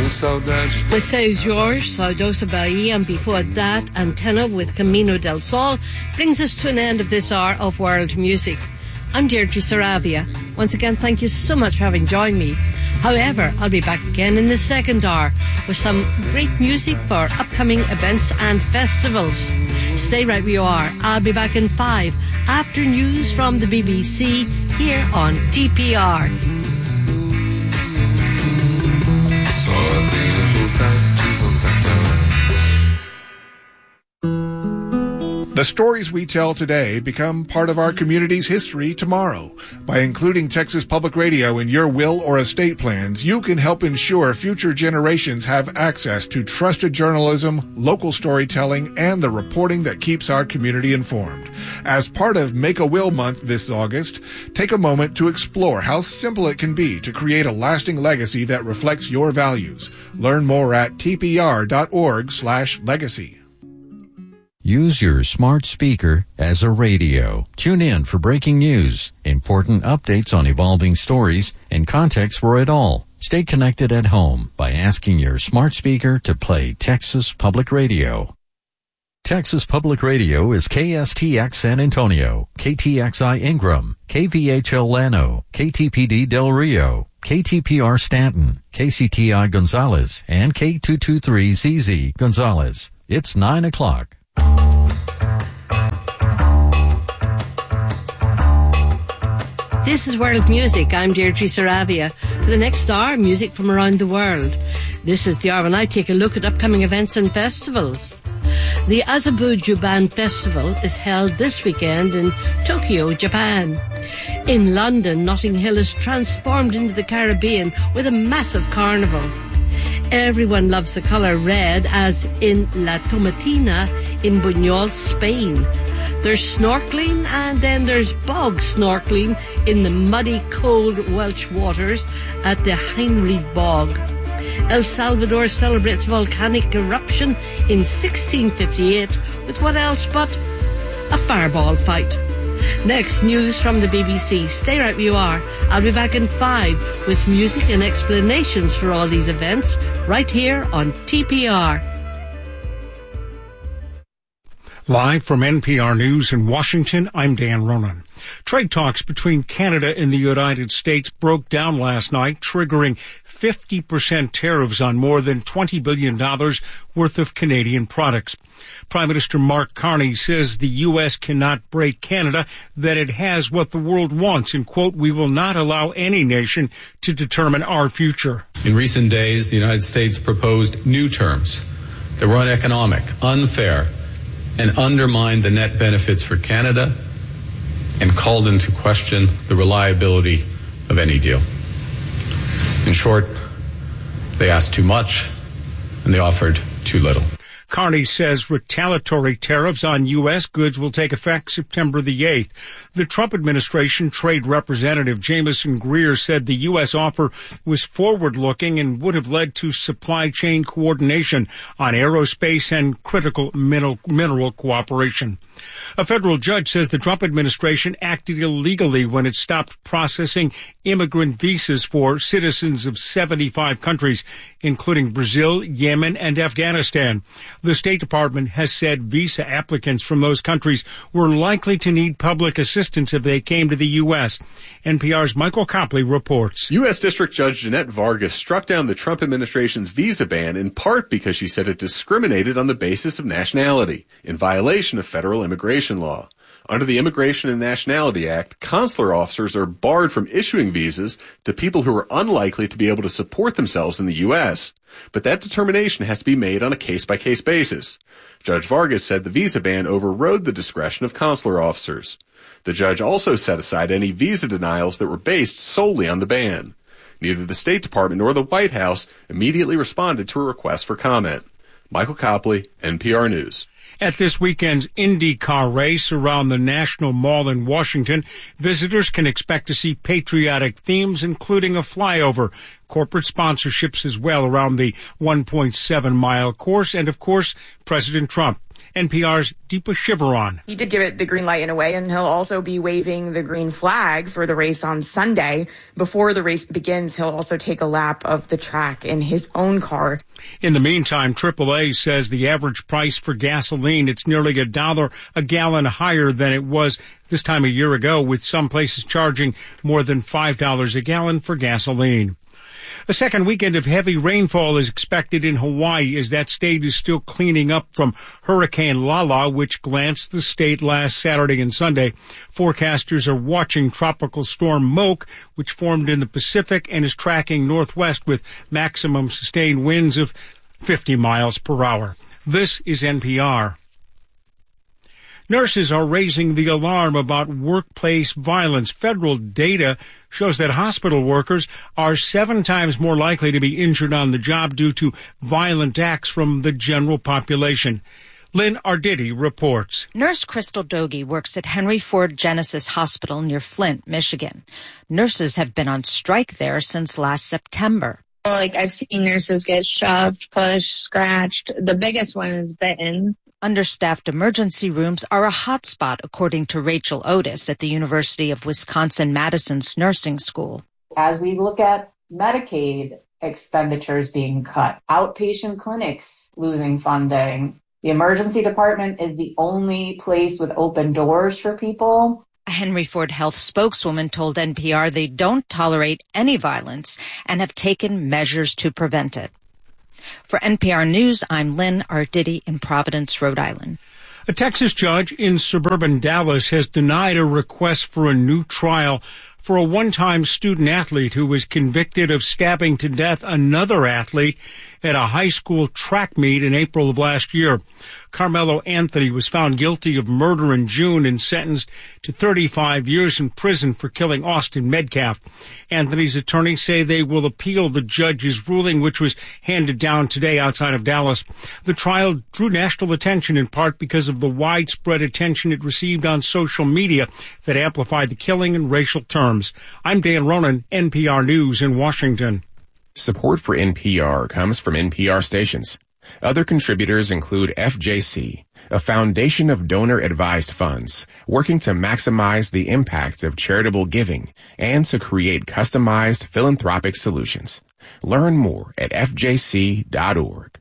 With Seu Jorge, Saudosa Bahia, and before that, Antenna with Camino del Sol, brings us to an end of this hour of World Music. I'm Deirdre Saravia. Once again, thank you so much for having joined me. However, I'll be back again in the second hour with some great music for upcoming events and festivals. Stay right where you are. I'll be back in 5 after news from the BBC here on TPR. The stories we tell today become part of our community's history tomorrow. By including Texas Public Radio in your will or estate plans, you can help ensure future generations have access to trusted journalism, local storytelling, and the reporting that keeps our community informed. As part of Make a Will Month this August, take a moment to explore how simple it can be to create a lasting legacy that reflects your values. Learn more at tpr.org/legacy. Use your smart speaker as a radio. Tune in for breaking news, important updates on evolving stories, and context for it all. Stay connected at home by asking your smart speaker to play Texas Public Radio. Texas Public Radio is KSTX San Antonio, KTXI Ingram, KVHL Llano, KTPD Del Rio, KTPR Stanton, KCTI Gonzales, and K223ZZ Gonzales. It's 9 o'clock. This is World Music. I'm Deirdre Saravia. For the next hour, music from around the world. This is the hour when I take a look at upcoming events and festivals. The Azabu-Juban Festival is held this weekend in Tokyo, Japan. In London, Notting Hill is transformed into the Caribbean with a massive carnival. Everyone loves the colour red, as in La Tomatina in Buñol, Spain. There's snorkeling, and then there's bog snorkeling in the muddy, cold Welsh waters at the Heinried Bog. El Salvador celebrates volcanic eruption in 1658 with what else but a fireball fight. Next, news from the BBC. Stay right where you are. I'll be back in 5 with music and explanations for all these events right here on TPR. Live from NPR News in Washington, I'm Dan Ronan. Trade talks between Canada and the United States broke down last night, triggering 50% tariffs on more than $20 billion worth of Canadian products. Prime Minister Mark Carney says the U.S. cannot break Canada, that it has what the world wants, and, quote, "We will not allow any nation to determine our future." In recent days, the United States proposed new terms that were uneconomic, unfair, and undermined the net benefits for Canada and called into question the reliability of any deal. In short, they asked too much and they offered too little. Carney says retaliatory tariffs on U.S. goods will take effect September the 8th. The Trump administration Trade Representative Jameson Greer said the U.S. offer was forward-looking and would have led to supply chain coordination on aerospace and critical mineral cooperation. A federal judge says the Trump administration acted illegally when it stopped processing immigrant visas for citizens of 75 countries, including Brazil, Yemen, and Afghanistan. The State Department has said visa applicants from those countries were likely to need public assistance if they came to the U.S. NPR's Michael Copley reports. U.S. District Judge Jeanette Vargas struck down the Trump administration's visa ban in part because she said it discriminated on the basis of nationality, in violation of federal immigration law. Under the Immigration and Nationality Act, consular officers are barred from issuing visas to people who are unlikely to be able to support themselves in the U.S. But that determination has to be made on a case-by-case basis. Judge Vargas said the visa ban overrode the discretion of consular officers. The judge also set aside any visa denials that were based solely on the ban. Neither the State Department nor the White House immediately responded to a request for comment. Michael Copley, NPR News. At this weekend's IndyCar race around the National Mall in Washington, visitors can expect to see patriotic themes, including a flyover, corporate sponsorships as well around the 1.7-mile course, and, of course, President Trump. NPR's Deepa Shivaran. He did give it the green light in a way, and he'll also be waving the green flag for the race on Sunday. Before the race begins, he'll also take a lap of the track in his own car. In the meantime, AAA says the average price for gasoline, it's nearly $1 a gallon higher than it was this time a year ago, with some places charging more than $5 a gallon for gasoline. A second weekend of heavy rainfall is expected in Hawaii as that state is still cleaning up from Hurricane Lala, which glanced the state last Saturday and Sunday. Forecasters are watching Tropical Storm Moke, which formed in the Pacific and is tracking northwest with maximum sustained winds of 50 miles per hour. This is NPR. Nurses are raising the alarm about workplace violence. Federal data shows that hospital workers are 7 times more likely to be injured on the job due to violent acts from the general population. Lynn Arditi reports. Nurse Crystal Dogie works at Henry Ford Genesis Hospital near Flint, Michigan. Nurses have been on strike there since last September. I've seen nurses get shoved, pushed, scratched. The biggest one is bitten. Understaffed emergency rooms are a hotspot, according to Rachel Otis at the University of Wisconsin-Madison's nursing school. As we look at Medicaid expenditures being cut, outpatient clinics losing funding, the emergency department is the only place with open doors for people. A Henry Ford Health spokeswoman told NPR they don't tolerate any violence and have taken measures to prevent it. For NPR News, I'm Lynn Arditi in Providence, Rhode Island. A Texas judge in suburban Dallas has denied a request for a new trial for a one-time student athlete who was convicted of stabbing to death another athlete at a high school track meet in April of last year. Carmelo Anthony was found guilty of murder in June and sentenced to 35 years in prison for killing Austin Metcalf. Anthony's attorneys say they will appeal the judge's ruling, which was handed down today outside of Dallas. The trial drew national attention in part because of the widespread attention it received on social media that amplified the killing in racial terms. I'm Dan Ronan, NPR News in Washington. Support for NPR comes from NPR stations. Other contributors include FJC, a foundation of donor-advised funds working to maximize the impact of charitable giving and to create customized philanthropic solutions. Learn more at fjc.org.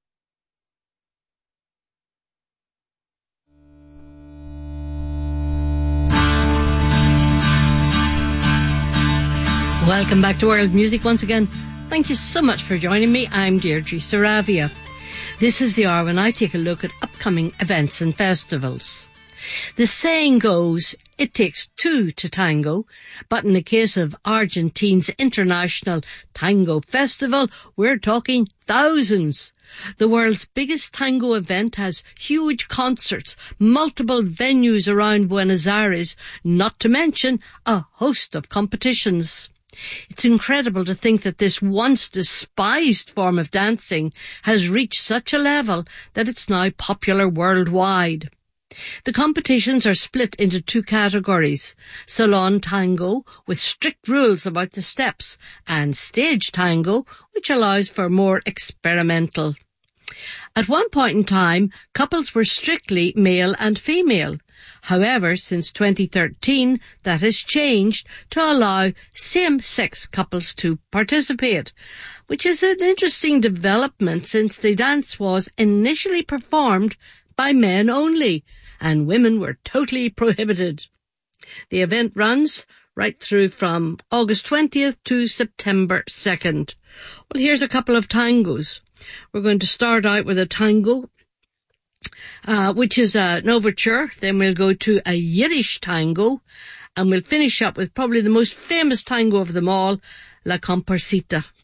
Welcome back to World Music once again. Thank you so much for joining me. I'm Deirdre Saravia. This is the hour when I take a look at upcoming events and festivals. The saying goes, it takes 2 to tango, but in the case of Argentine's International Tango Festival, we're talking thousands. The world's biggest tango event has huge concerts, multiple venues around Buenos Aires, not to mention a host of competitions. It's incredible to think that this once despised form of dancing has reached such a level that it's now popular worldwide. The competitions are split into 2 categories: salon tango, with strict rules about the steps, and stage tango, which allows for more experimental. At one point in time, couples were strictly male and female. However, since 2013, that has changed to allow same-sex couples to participate, which is an interesting development since the dance was initially performed by men only, and women were totally prohibited. The event runs right through from August 20th to September 2nd. Well, here's a couple of tangos. We're going to start out with a tango, which is an overture. Then we'll go to a Yiddish tango, and we'll finish up with probably the most famous tango of them all, La Comparsita.